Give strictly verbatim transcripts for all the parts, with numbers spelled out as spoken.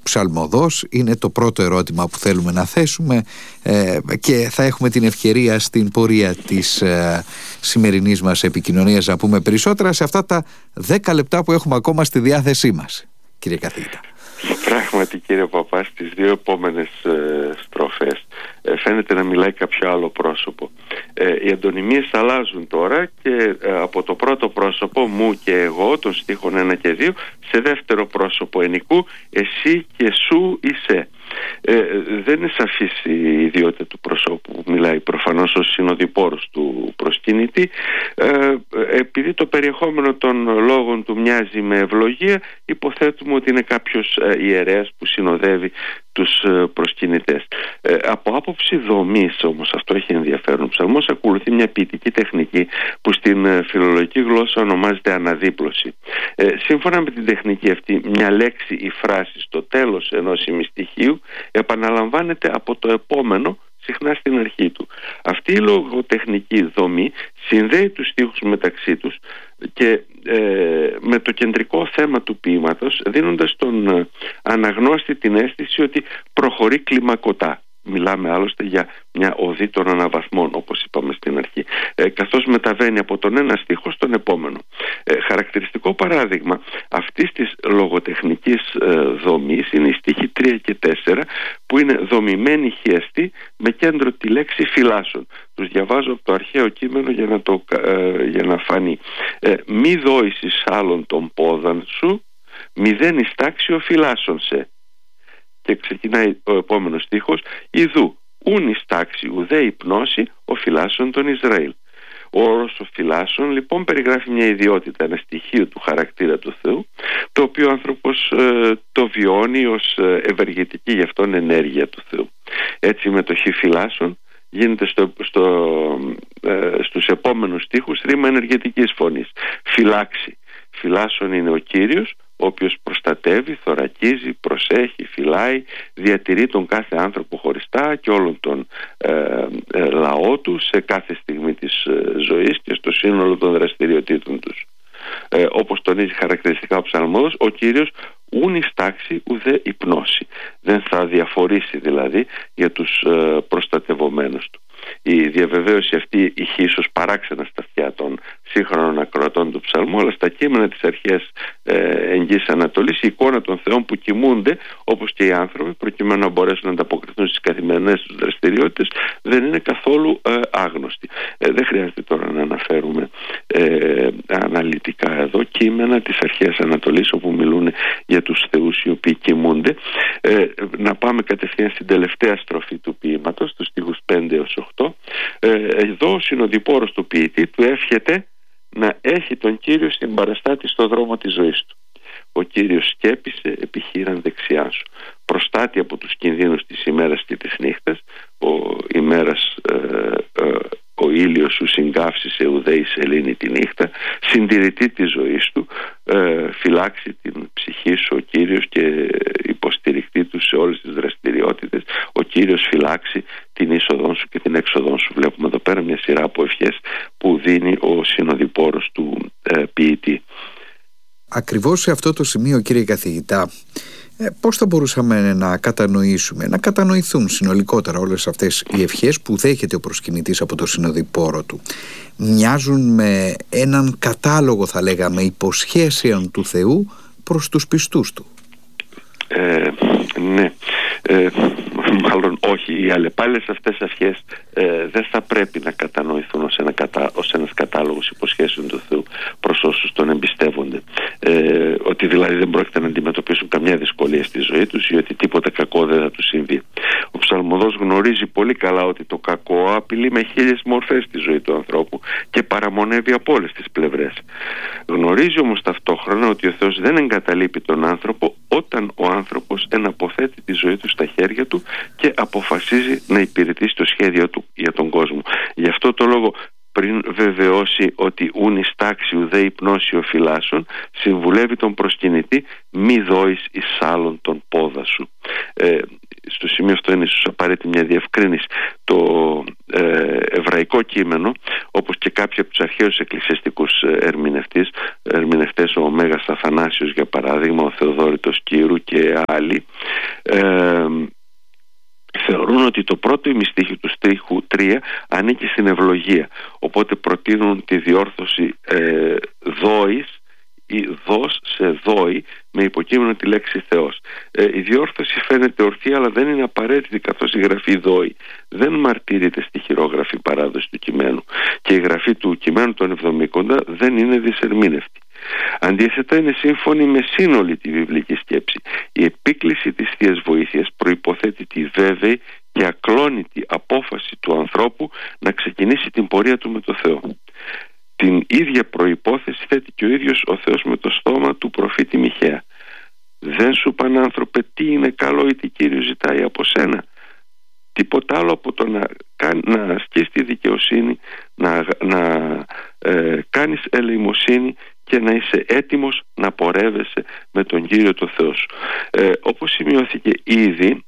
ψαλμοδός είναι το πρώτο ερώτημα που θέλουμε να θέσουμε ε, και θα έχουμε την ευκαιρία στην πορεία της ε, σημερινής μας επικοινωνίας να πούμε περισσότερα σε αυτά τα δέκα λεπτά που έχουμε ακόμα στη διάθεσή μας, κύριε καθηγητά. Πράγματι, κύριε Παπά, στις δύο επόμενες ε, στροφές ε, φαίνεται να μιλάει κάποιο άλλο πρόσωπο. Ε, οι αντωνυμίες αλλάζουν τώρα και ε, από το πρώτο πρόσωπο, μου και εγώ, των στίχων ένα και δύο, σε δεύτερο πρόσωπο ενικού, εσύ και σου είσαι. Ε, δεν είναι σαφής η ιδιότητα του προσώπου που μιλάει προφανώς ως συνοδοιπόρος του προσκυνητή. Ε, επειδή το περιεχόμενο των λόγων του μοιάζει με ευλογία, υποθέτουμε ότι είναι κάποιος ε, ιερέας που συνοδεύει τους ε, προσκυνητές. Ε, από άποψη δομής όμως, αυτό έχει ενδιαφέρον, ο ψαλμός ακολουθεί μια ποιητική τεχνική που στην ε, φιλολογική γλώσσα ονομάζεται αναδίπλωση. Ε, σύμφωνα με την τεχνική αυτή, μια λέξη ή φράση στο τέλος ενός ημιστοιχείου επαναλαμβάνεται από το επόμενο, συχνά στην αρχή του. Αυτή η λογοτεχνική δομή συνδέει τους στίχους μεταξύ τους και ε, με το κεντρικό θέμα του ποίηματος, δίνοντας τον ε, αναγνώστη την αίσθηση ότι προχωρεί κλιμακωτά. Μιλάμε άλλωστε για μια οδή των αναβαθμών, όπως είπαμε στην αρχή, ε, καθώς μεταβαίνει από τον ένα στίχο στον επόμενο. Ε, χαρακτηριστικό παράδειγμα αυτής της λογοτεχνικής ε, δομής είναι οι στίχοι τρία και τέσσερα, που είναι δομημένοι χιαστοί με κέντρο τη λέξη φυλάσσον. Τους διαβάζω από το αρχαίο κείμενο για να, το, ε, για να φανεί. Ε, μη δόεις εις άλλον των πόδαν σου, μηδέν εις τάξη ο φυλάσσον σε. Και ξεκινάει ο επόμενος στίχος, ιδού ούν εις τάξη ουδέ η πνώση ο φυλάσσον των Ισραήλ. Ο όρος ο φυλάσσον λοιπόν περιγράφει μια ιδιότητα, ένα στοιχείο του χαρακτήρα του Θεού, το οποίο ο άνθρωπος ε, το βιώνει ως ε, ευεργετική γι' αυτόν ενέργεια του Θεού. Έτσι η μετοχή φυλάσσον γίνεται στο, στο, ε, στους επόμενους στίχους ρήμα ενεργετικής φωνής. Φυλάξει. Φυλάσσον είναι ο Κύριος, ο οποίος προστατεύει, θωρακίζει, προσέχει, φυλάει, διατηρεί τον κάθε άνθρωπο χωριστά και όλον τον ε, ε, λαό του σε κάθε στιγμή της ε, ζωής και στο σύνολο των δραστηριοτήτων τους. Ε, όπως τονίζει χαρακτηριστικά ο ψαλμόδος, ο Κύριος ούν εις τάξη ουδέ η πνώση. Δεν θα διαφορήσει δηλαδή για τους ε, προστατευομένους του. Η διαβεβαίωση αυτή ηχεί ίσως παράξενα στα αυτιά των σύγχρονων ακροατών του ψαλμού, αλλά στα κείμενα της αρχαίας ε, Εγγύης Ανατολής η εικόνα των θεών που κοιμούνται όπως και οι άνθρωποι προκειμένου να μπορέσουν να ανταποκριθούν στις καθημερινές τους δραστηριότητες δεν είναι καθόλου ε, άγνωστη. Ε, δεν χρειάζεται τώρα να αναφέρουμε ε, αναλυτικά εδώ κείμενα της αρχαίας Ανατολής όπου μιλούν για τους θεούς οι οποίοι κοιμούνται. Ε, να πάμε κατευθείαν στην τελευταία στροφή του ποίηματος, τους στίχους πέντε έως οκτώ. Ε, εδώ ο συνοδοιπόρος του ποιητή του εύχεται να έχει τον Κύριο στην παραστάτη στο δρόμο της ζωής του. Ο Κύριος σκέπισε επιχείραν δεξιά σου. Προστάτη από τους κινδύνους της ημέρας και της νύχτας. Ο ημέρας ε, ε, ο ήλιος σου συγκάψει ουδέ η σελήνη τη νύχτα. Συντηρητή της ζωής του, ε, φυλάξει την ψυχή σου ο Κύριος και υποστηρικτή του σε όλες τις δραστηριότητες. Ο Κύριος φυλάξει την είσοδό σου και την έξοδό σου. Βλέπουμε εδώ πέρα μια σειρά από ευχές που δίνει ο συνοδοιπόρος του ε, ποιητή. Ακριβώς σε αυτό το σημείο, κύριε καθηγητά, ε, πώς θα μπορούσαμε να κατανοήσουμε, να κατανοηθούν συνολικότερα όλες αυτές οι ευχές που δέχεται ο προσκυνητής από το συνοδοιπόρο του? Μοιάζουν με έναν κατάλογο, θα λέγαμε, υποσχέσεων του Θεού προς τους πιστούς του. Ε, ναι, ε, μάλλον όχι. Οι αλλεπάλληλες αυτές ευχές ε, δεν θα πρέπει να κατανοηθούν ως, ένα κατα... ως ένας κατάλογος υποσχέσεων του Θεού προς όσους τον εμπιστεύονται. Ε, ότι δηλαδή δεν πρόκειται να αντιμετωπίσουν καμιά δυσκολία στη ζωή τους ή ότι τίποτα κακό δεν θα τους συμβεί. Ο ψαλμοδός γνωρίζει πολύ καλά ότι το κακό απειλεί με χίλιες μορφές στη ζωή του ανθρώπου και παραμονεύει από όλες τις πλευρές. Γνωρίζει όμως ταυτόχρονα ότι ο Θεός δεν εγκαταλείπει τον άνθρωπο όταν ο άνθρωπος εναποθέτει τη ζωή του στα χέρια του και αποφασίζει να υπηρετήσει το σχέδιο του για τον κόσμο. Γι' αυτό το λόγο, πριν βεβαιώσει ότι ούν εις τάξη ουδέ η πνώση ο φυλάσσον, συμβουλεύει τον προσκυνητή μη δόεις εις άλλον τον πόδα σου. Ε, στο σημείο αυτό είναι ίσως απαραίτητη μια διευκρίνηση. Το ε, εβραϊκό κείμενο, όπως όπως και κάποιοι από τους αρχαίους εκκλησιαστικούς ερμηνευτές, ερμηνευτές ο Μέγας Αθανάσιος για παράδειγμα, ο Θεοδόρητος Κύρου και άλλοι, ε, θεωρούν ότι το πρώτο ημιστίχιο του στίχου τρία ανήκει στην ευλογία, οπότε προτείνουν τη διόρθωση ε, δόης ή δός σε δόη με υποκείμενο τη λέξη Θεός. Ε, η διόρθωση φαίνεται ορθή, αλλά δεν είναι απαραίτητη, καθώς η γραφή δόη δεν μαρτύρεται στη χειρόγραφη παράδοση του κειμένου και η γραφή του κειμένου των εβδομήκοντα δεν είναι δυσερμήνευτη. Αντίθετα, είναι σύμφωνη με σύνολη τη βιβλική σκέψη. Η επίκληση της Θείας Βοήθειας προϋποθέτει τη βέβαιη και ακλόνητη απόφαση του ανθρώπου να ξεκινήσει την πορεία του με το Θεό. Την ίδια προϋπόθεση θέτει και ο ίδιος ο Θεός με το στόμα του προφήτη Μιχαία. «Δεν σου παν άνθρωπε τι είναι καλό ή τι Κύριος ζητάει από σένα?» Τίποτα άλλο από το να, να ασκείς τη δικαιοσύνη, να, να ε, κάνεις ελεημοσύνη και να είσαι έτοιμος να πορεύεσαι με τον Κύριο το Θεό σου. Ε, όπως σημειώθηκε ήδη,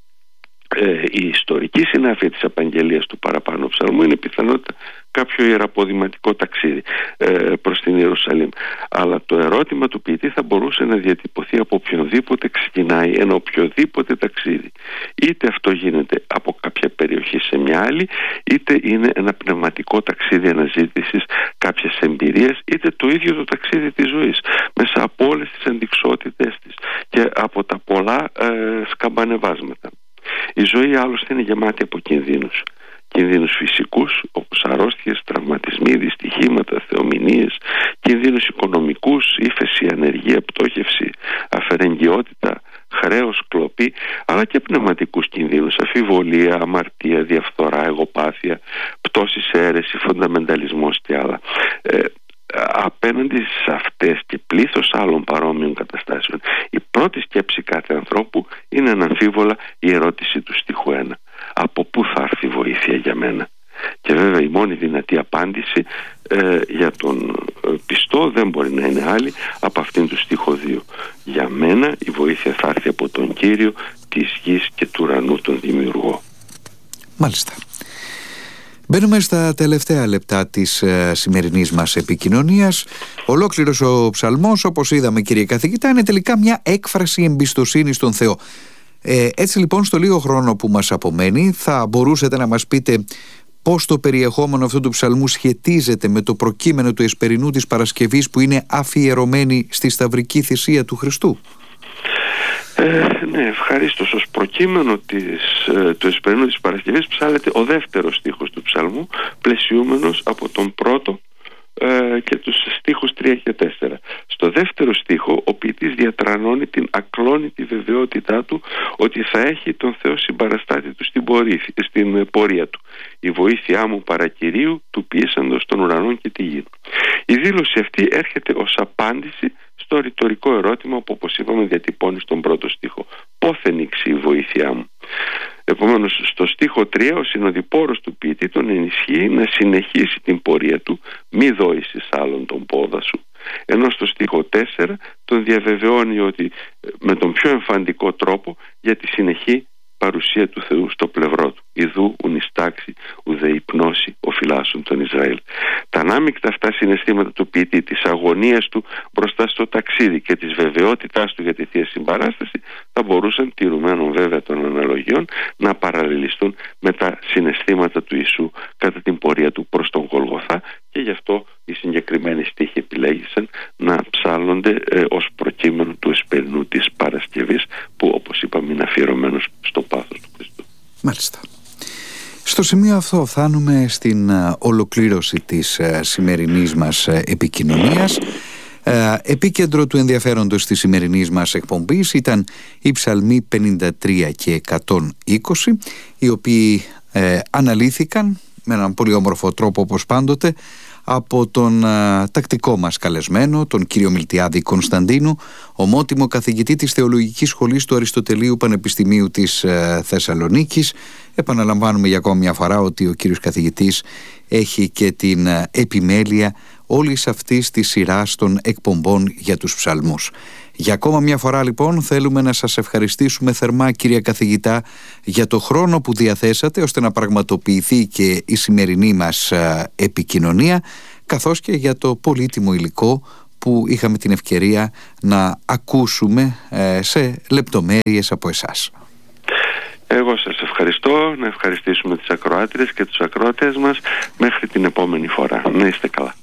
ε, η ιστορική συνάφεια της απαγγελίας του παραπάνω ψαλμού είναι πιθανότητα κάποιο ιεραποδηματικό ταξίδι ε, προς την Ιερουσαλήμ. Αλλά το ερώτημα του ποιητή θα μπορούσε να διατυπωθεί από οποιονδήποτε ξεκινάει ένα οποιοδήποτε ταξίδι. Είτε αυτό γίνεται από κάποια περιοχή σε μια άλλη, είτε είναι ένα πνευματικό ταξίδι αναζήτησης κάποιες εμπειρίες, είτε το ίδιο το ταξίδι της ζωής, μέσα από όλες τις ενδειξότητες της και από τα πολλά ε, σκαμπανεβάσματα. Η ζωή άλλωστε είναι γεμάτη από κινδύνους. Κινδύνους φυσικούς όπως αρρώστιες, τραυματισμοί, δυστυχήματα, θεομηνίες, κινδύνους οικονομικούς, ύφεση, ανεργία, πτώχευση, αφαιρεγγιότητα, χρέος, κλοπή, αλλά και πνευματικούς κινδύνους, αφιβολία, αμαρτία, διαφθορά, εγωπάθεια, πτώση σε αίρεση, φονταμενταλισμός και άλλα. Ε, απέναντι σε αυτές και πλήθος άλλων παρόμοιων καταστάσεων, η πρώτη σκέψη κάθε ανθρώπου είναι αναμφίβολα η ερώτηση του στίχου ένα. Από πού θα έρθει βοήθεια για μένα? Και βέβαια η μόνη δυνατή απάντηση ε, για τον πιστό δεν μπορεί να είναι άλλη από αυτήν του στίχο δύο. Για μένα η βοήθεια θα έρθει από τον Κύριο της γης και του ουρανού τον Δημιουργό. Μάλιστα. Μπαίνουμε στα τελευταία λεπτά της ε, σημερινής μας επικοινωνίας. Ολόκληρος ο ψαλμός, όπως είδαμε κύριε καθηγητά, είναι τελικά μια έκφραση εμπιστοσύνης στον Θεό. Ε, έτσι λοιπόν, στο λίγο χρόνο που μας απομένει, θα μπορούσατε να μας πείτε πώς το περιεχόμενο αυτού του ψαλμού σχετίζεται με το προκείμενο του εσπερινού της Παρασκευής, που είναι αφιερωμένη στη σταυρική θυσία του Χριστού? Ε, ναι, ευχαρίστως. Ως προκείμενο της, ε, του εσπερινού της Παρασκευής ψάλλεται ο δεύτερος στίχος του ψαλμού, πλαισιούμενος από τον πρώτο ε, και τους στίχους τρία και τέσσερα. Στο δεύτερο στίχο ο ποιητής διατρανώνει την ακλόνητη βεβαιότητά του ότι θα έχει τον Θεό συμπαραστάτη του στην, πορεία, στην πορεία του. «Η βοήθειά μου παρακυρίου του ποιήσαντος των ουρανών και τη γη». Η δήλωση αυτή έρχεται ως απάντηση στο ρητορικό ερώτημα που, όπως είπαμε, διατυπώνει στον πρώτο στίχο. «Πόθεν ήξει η βοήθειά μου?» Επομένως, στο στίχο τρία ο συνοδοιπόρος του ποιητή τον ενισχύει να συνεχίσει την πορεία του, μη δόησες άλλον τον πόδα σου. Ενώ στο στίχο τέσσερα τον διαβεβαιώνει ότι με τον πιο εμφαντικό τρόπο για τη συνεχή παρουσία του Θεού στο πλευρό του. «Ιδού ουν ιστάξει ουδε υπνώσει ο φυλάσσον τον Ισραήλ». Τα ανάμεικτα αυτά συναισθήματα του ποιητή, της αγωνίας του μπροστά στο ταξίδι και της βεβαιότητάς του για τη Θεία Συμπαράσταση, θα μπορούσαν, τηρουμένων βέβαια των αναλογιών, να παραλληλιστούν με τα συναισθήματα του Ιησού κατά την πορεία του προς τον Γολγοθά, και γι' αυτό οι συγκεκριμένοι στίχοι επιλέγησαν να ψάλλονται ε, ως προκείμενο του εσπερινού της Παρασκευής, που, όπως είπαμε, είναι αφιερωμένος στο πάθος του Χριστού. Μάλιστα. Στο σημείο αυτό φτάνουμε στην uh, ολοκλήρωση της uh, σημερινής μας uh, επικοινωνίας. Uh, επίκεντρο του ενδιαφέροντος της σημερινής μας εκπομπής ήταν οι ψαλμοί πενήντα τρία και εκατόν είκοσι, οι οποίοι uh, αναλύθηκαν με έναν πολύ όμορφο τρόπο, όπως πάντοτε, από τον α, τακτικό μας καλεσμένο, τον κύριο Μιλτιάδη Κωνσταντίνου, ομότιμο καθηγητή της Θεολογικής Σχολής του Αριστοτελείου Πανεπιστημίου της α, Θεσσαλονίκης. Επαναλαμβάνουμε για ακόμη μια φορά ότι ο κύριος καθηγητής έχει και την α, επιμέλεια όλης αυτής της σειράς των εκπομπών για τους ψαλμούς. Για ακόμα μια φορά λοιπόν θέλουμε να σας ευχαριστήσουμε θερμά, κύριε καθηγητά, για το χρόνο που διαθέσατε ώστε να πραγματοποιηθεί και η σημερινή μας επικοινωνία, καθώς και για το πολύτιμο υλικό που είχαμε την ευκαιρία να ακούσουμε σε λεπτομέρειες από εσάς. Εγώ σας ευχαριστώ, να ευχαριστήσουμε τις ακροάτριες και τους ακροατές μας. Μέχρι την επόμενη φορά. Να είστε καλά.